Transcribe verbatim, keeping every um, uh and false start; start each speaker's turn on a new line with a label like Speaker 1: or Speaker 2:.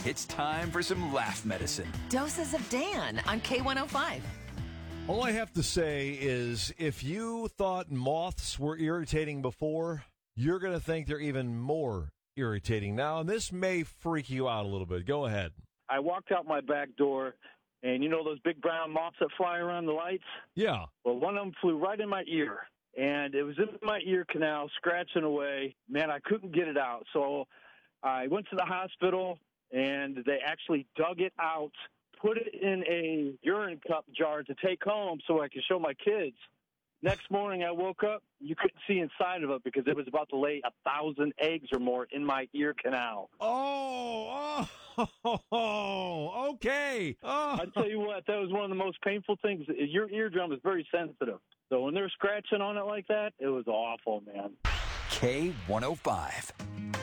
Speaker 1: It's time for some laugh medicine.
Speaker 2: Doses of Dan on K one oh five.
Speaker 3: All I have to say is if you thought moths were irritating before, you're going to think they're even more irritating now, and this may freak you out a little bit. Go ahead.
Speaker 4: I walked out my back door, and you know those big brown moths that fly around the lights?
Speaker 3: Yeah.
Speaker 4: Well, one of them flew right in my ear, and it was in my ear canal, scratching away. Man, I couldn't get it out, so I went to the hospital, and they actually dug it out, put it in a urine cup jar to take home so I could show my kids. Next morning, I woke up. You couldn't see inside of it because it was about to lay a thousand eggs or more in my ear canal.
Speaker 3: Oh, oh, oh okay. Oh.
Speaker 4: I tell you what, that was one of the most painful things. Your eardrum is very sensitive. So when they're scratching on it like that, it was awful, man.
Speaker 1: K one oh five.